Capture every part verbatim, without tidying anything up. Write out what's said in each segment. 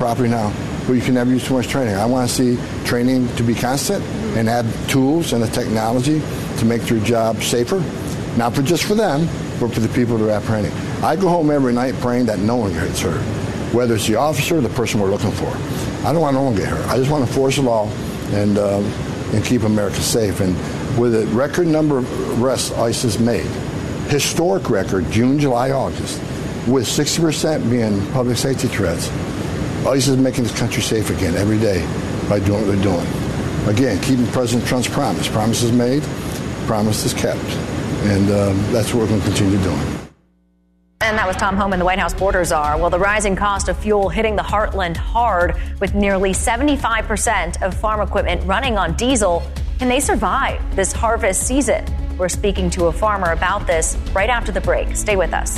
property now, but you can never use too much training. I want to see training to be constant and add tools and the technology to make their job safer, not for just for them, but for the people that are apprehending. I go home every night praying that no one gets hurt, whether it's the officer or the person we're looking for. I don't want no one to get hurt. I just want to enforce the law and uh, and keep America safe. And with a record number of arrests ICE has made, historic record, June, July, August, with sixty percent being public safety threats, ICE is making this country safe again every day by doing what they're doing. Again, keeping President Trump's promise. Promises made, promises kept. And um, that's what we're going to continue doing. And that was Tom Homan, the White House border czar. Well, the rising cost of fuel hitting the heartland hard, with nearly seventy-five percent of farm equipment running on diesel. Can they survive this harvest season? We're speaking to a farmer about this right after the break. Stay with us.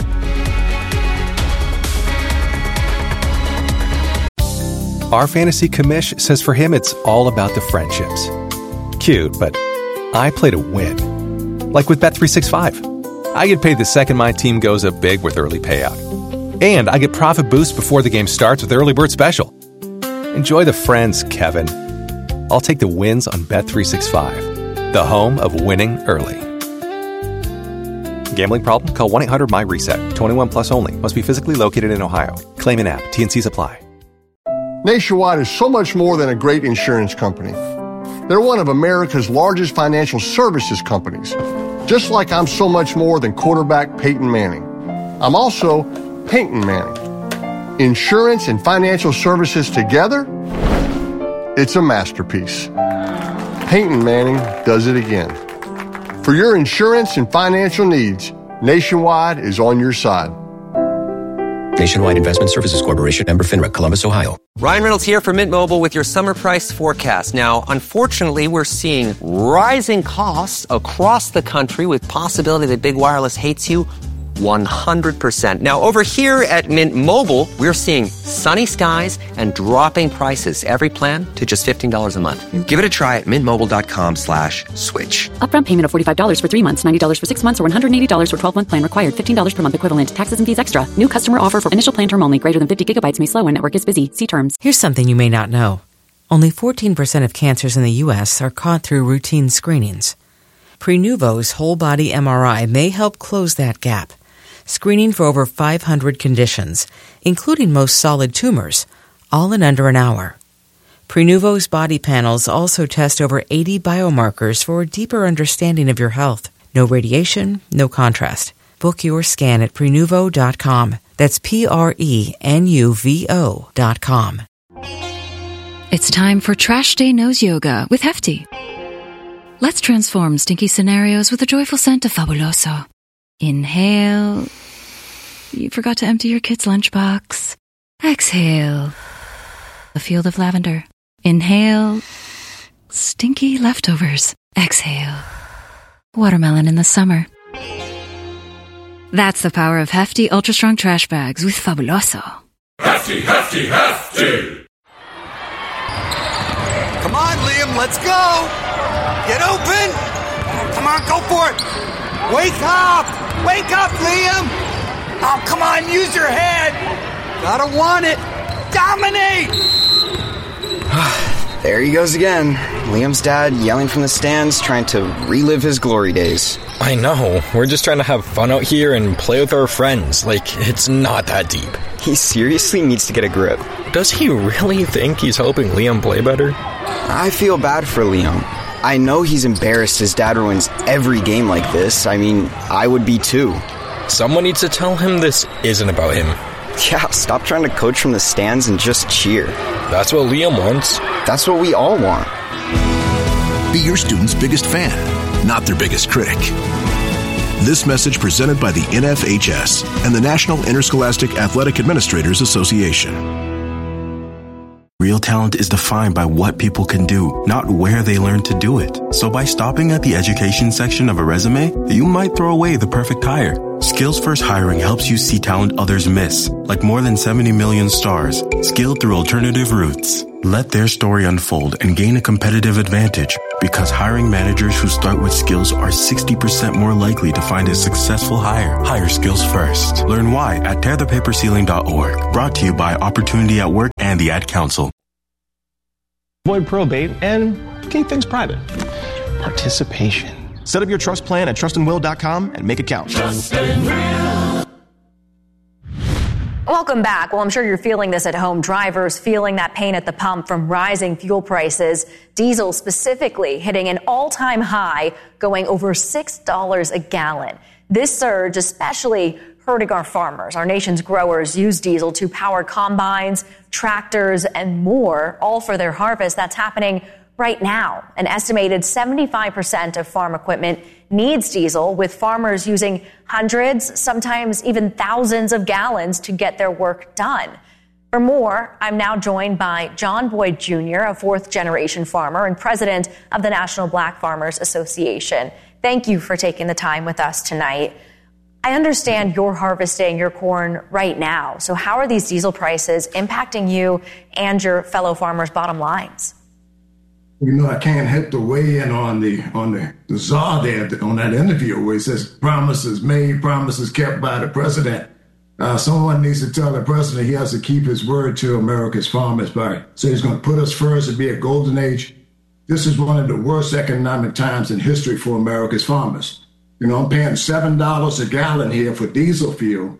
Our fantasy commish says for him it's all about the friendships. Cute, but I play to win. Like with Bet three sixty-five. I get paid the second my team goes up big with early payout. And I get profit boost before the game starts with Early Bird Special. Enjoy the friends, Kevin. I'll take the wins on Bet three sixty-five, the home of winning early. Gambling problem? Call one eight hundred M Y reset. twenty-one plus only. Must be physically located in Ohio. Claim in app. T and Cs apply. Nationwide is so much more than a great insurance company. They're one of America's largest financial services companies. Just like I'm so much more than quarterback Peyton Manning. I'm also Peyton Manning. Insurance and financial services together, it's a masterpiece. Peyton Manning does it again. For your insurance and financial needs, Nationwide is on your side. Nationwide Investment Services Corporation, member FINRA, Columbus, Ohio. Ryan Reynolds here from Mint Mobile with your summer price forecast. Now, unfortunately, we're seeing rising costs across the country with possibility that big wireless hates you one hundred percent. Now, over here at Mint Mobile, we're seeing sunny skies and dropping prices. Every plan to just fifteen dollars a month. Give it a try at mintmobile.com slash switch. Upfront payment of forty-five dollars for three months, ninety dollars for six months, or one hundred eighty dollars for twelve-month plan required. fifteen dollars per month equivalent. Taxes and fees extra. New customer offer for initial plan term only. Greater than fifty gigabytes may slow when network is busy. See terms. Here's something you may not know. Only fourteen percent of cancers in the U S are caught through routine screenings. Prenuvo's whole body M R I may help close that gap. Screening for over five hundred conditions, including most solid tumors, all in under an hour. Prenuvo's body panels also test over eighty biomarkers for a deeper understanding of your health. No radiation, no contrast. Book your scan at Prenuvo dot com. That's P R E N U V O dot com. It's time for Trash Day Nose Yoga with Hefty. Let's transform stinky scenarios with the joyful scent of Fabuloso. Inhale. You forgot to empty your kid's lunchbox. Exhale. A field of lavender. Inhale. Stinky leftovers. Exhale. Watermelon in the summer. That's the power of Hefty Ultra Strong Trash Bags with Fabuloso. Hefty, Hefty, Hefty! Come on, Liam, let's go! Get open! Come on, go for it! Wake up! Wake up, Liam! Oh, come on, use your head! Gotta want it! Dominate! There he goes again. Liam's dad yelling from the stands, trying to relive his glory days. I know. We're just trying to have fun out here and play with our friends. Like, it's not that deep. He seriously needs to get a grip. Does he really think he's helping Liam play better? I feel bad for Liam. I know he's embarrassed his dad ruins every game like this. I mean, I would be too. Someone needs to tell him this isn't about him. Yeah, stop trying to coach from the stands and just cheer. That's what Liam wants. That's what we all want. Be your student's biggest fan, not their biggest critic. This message presented by the N F H S and the National Interscholastic Athletic Administrators Association. Real talent is defined by what people can do, not where they learn to do it. So by stopping at the education section of a resume, you might throw away the perfect hire. Skills First Hiring helps you see talent others miss, like more than seventy million stars, skilled through alternative routes. Let their story unfold and gain a competitive advantage, because hiring managers who start with skills are sixty percent more likely to find a successful hire. Hire skills first. Learn why at tear the paper ceiling dot org. Brought to you by Opportunity at Work and the Ad Council. Avoid probate and keep things private. Participation. Set up your trust plan at trust and will dot com and make it count. Trust and Will. Welcome back. Well, I'm sure you're feeling this at home. Drivers feeling that pain at the pump from rising fuel prices. Diesel specifically hitting an all-time high, going over six dollars a gallon. This surge especially hurting our farmers. Our nation's growers use diesel to power combines, tractors, and more, all for their harvest. That's happening right now. An estimated seventy-five percent of farm equipment needs diesel, with farmers using hundreds, sometimes even thousands of gallons to get their work done. For more, I'm now joined by John Boyd Junior, a fourth-generation farmer and president of the National Black Farmers Association. Thank you for taking the time with us tonight. I understand you're harvesting your corn right now. So how are these diesel prices impacting you and your fellow farmers' bottom lines? You know, I can't help to weigh in on the on the, the czar there on that interview where he says promises made, promises kept by the president. Uh, someone needs to tell the president he has to keep his word to America's farmers by so he's going to put us first and be a golden age. This is one of the worst economic times in history for America's farmers. You know, I'm paying seven dollars a gallon here for diesel fuel.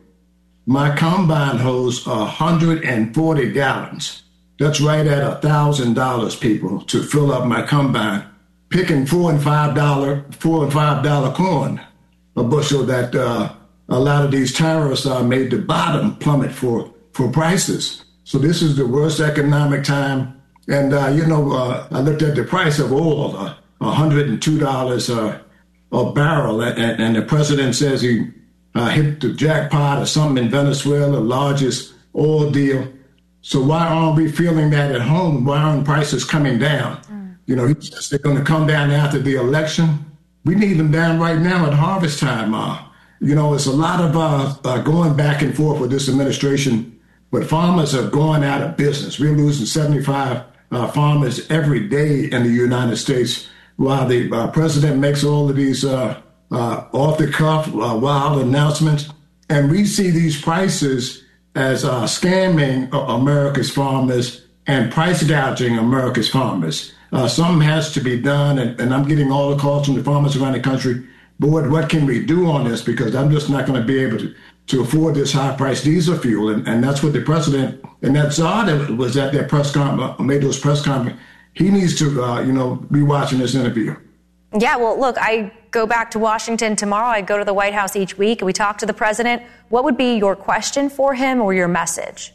My combine holds one hundred forty gallons. That's right at one thousand dollars, people, to fill up my combine. Picking four and five dollar, four and five dollar corn, a bushel that uh, a lot of these tariffs uh, made the bottom plummet for, for prices. So this is the worst economic time. And, uh, you know, uh, I looked at the price of oil, uh, one hundred two dollars uh, a barrel. And, and the president says he uh, hit the jackpot or something in Venezuela, the largest oil deal. So why aren't we feeling that at home? Why aren't prices coming down? Mm. You know, he says they're going to come down after the election. We need them down right now at harvest time. Uh, you know, it's a lot of uh, uh, going back and forth with this administration, but farmers are going out of business. We're losing seventy-five uh, farmers every day in the United States while the uh, president makes all of these uh, uh, off-the-cuff, uh, wild announcements. And we see these prices as uh, scamming America's farmers and price gouging America's farmers. Uh, something has to be done, and, and I'm getting all the calls from the farmers around the country. Board, what can we do on this? Because I'm just not going to be able to, to afford this high-priced diesel fuel. And, and that's what the president, and that czar that was at that press conference, made those press conference, he needs to, uh, you know, be watching this interview. Yeah, well, look, I go back to Washington tomorrow. I go to the White House each week, and we talk to the president. What would be your question for him or your message?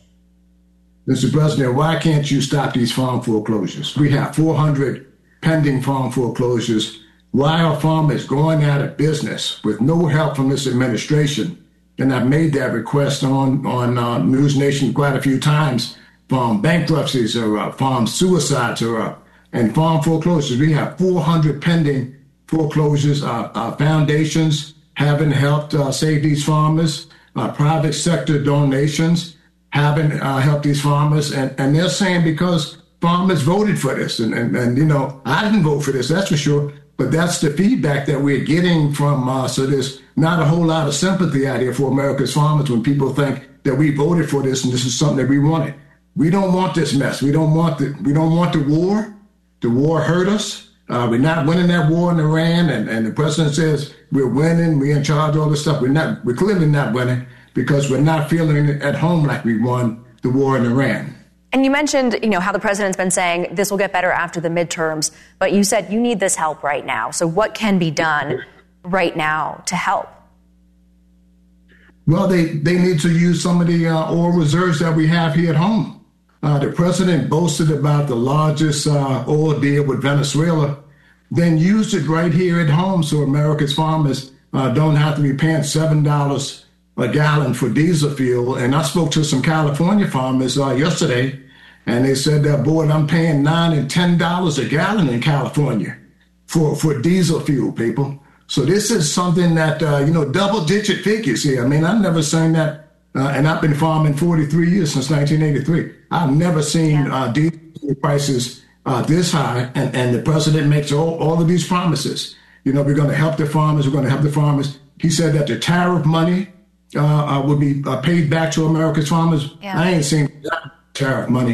Mister President, why can't you stop these farm foreclosures? We have four hundred pending farm foreclosures. Why are farmers going out of business with no help from this administration? And I've made that request on, on uh, News Nation quite a few times. Farm bankruptcies are up, farm suicides are up, and farm foreclosures. We have four hundred pending foreclosures. Our, our foundations haven't helped uh, save these farmers. Our private sector donations haven't uh, helped these farmers. And, and they're saying because farmers voted for this. And, and, and, you know, I didn't vote for this, that's for sure. But that's the feedback that we're getting from, uh, so there's not a whole lot of sympathy out here for America's farmers when people think that we voted for this and this is something that we wanted. We don't want this mess. We don't want the, we don't want the war. The war hurt us. Uh, we're not winning that war in Iran. And, and the president says we're winning. We're in charge of all this stuff. We're not, we're clearly not winning because we're not feeling it at home like we won the war in Iran. And you mentioned, you know, how the president's been saying this will get better after the midterms, but you said you need this help right now. So what can be done right now to help? Well, they, they need to use some of the uh, oil reserves that we have here at home. Uh, the president boasted about the largest uh, oil deal with Venezuela, then used it right here at home so America's farmers uh, don't have to be paying seven dollars a gallon for diesel fuel. And I spoke to some California farmers uh, yesterday, and they said, that, boy, I'm paying nine and ten dollars a gallon in California for, for diesel fuel, people. So this is something that, uh, you know, double-digit figures here. I mean, I've never seen that. Uh, and I've been farming forty-three years, since nineteen eighty-three. I've never seen yeah. uh, diesel prices uh, this high, and, and the president makes all, all of these promises. You know, we're going to help the farmers, we're going to help the farmers. He said that the tariff money uh, uh, will be uh, paid back to America's farmers. Yeah. I ain't seen that tariff money.